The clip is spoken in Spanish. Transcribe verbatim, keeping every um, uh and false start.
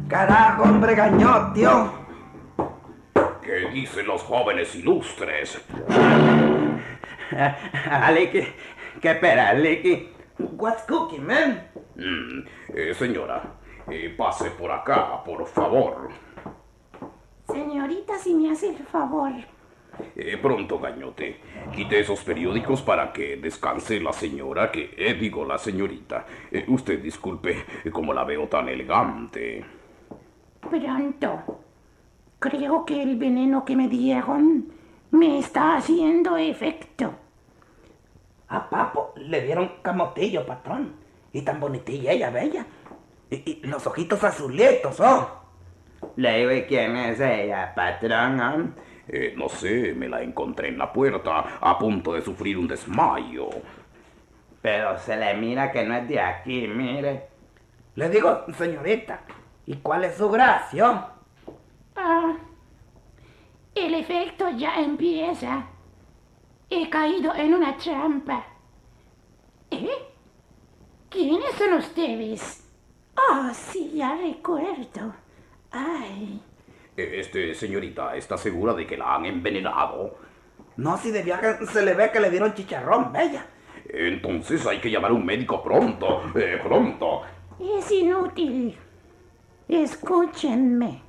Carajo, hombre gañotio. ¿Qué dicen los jóvenes ilustres? Aliki, ¿qué espera, Aliki? What's cooking, man? Mm, eh, señora, eh, pase por acá, por favor. Señorita, si me hace el favor. Eh, pronto, Gañote. Quite esos periódicos para que descanse la señora, que eh, digo la señorita. Eh, usted disculpe, eh, como la veo tan elegante. Pronto. Creo que el veneno que me dieron me está haciendo efecto. A Papo le dieron camotillo, patrón. Y tan bonitilla ella, bella. Y, y los ojitos azulitos, ¿oh? Le digo, ¿y quién es ella, patrón? ¿Oh? Eh, no sé, me la encontré en la puerta, a punto de sufrir un desmayo. Pero se le mira que no es de aquí, mire. Le digo, señorita, ¿y cuál es su gracia? Ah, el efecto ya empieza. He caído en una trampa. ¿Eh? ¿Quiénes son ustedes? Oh, sí, ya recuerdo. Ay. Eh, este, señorita, ¿está segura de que la han envenenado? No, si de viaje se le ve que le dieron chicharrón, bella. Entonces hay que llamar a un médico pronto, eh, pronto. Es inútil. Escúchenme.